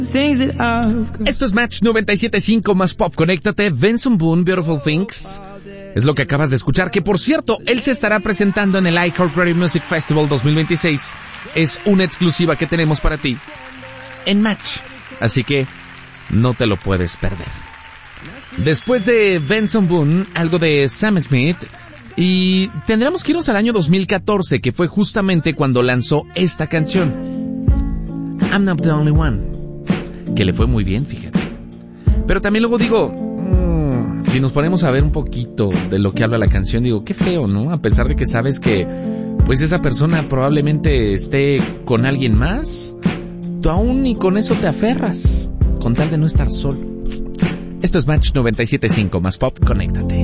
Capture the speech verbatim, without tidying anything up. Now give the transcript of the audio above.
Esto es Match noventa y siete punto cinco más Pop. Conéctate. Benson Boone, Beautiful Things. Es lo que acabas de escuchar, que por cierto, él se estará presentando en el iHeartRadio Music Festival dos mil veintiséis. Es una exclusiva que tenemos para ti en Match. Así que no te lo puedes perder. Después de Benson Boone, algo de Sam Smith. Y tendremos que irnos al año dos mil catorce, que fue justamente cuando lanzó esta canción, I'm Not the Only One, que le fue muy bien, fíjate. Pero también luego digo, mmm, si nos ponemos a ver un poquito de lo que habla la canción, digo, qué feo, ¿no? A pesar de que sabes que pues esa persona probablemente esté con alguien más, tú aún ni con eso te aferras, con tal de no estar solo. Esto es Match noventa y siete punto cinco más Pop. Conéctate.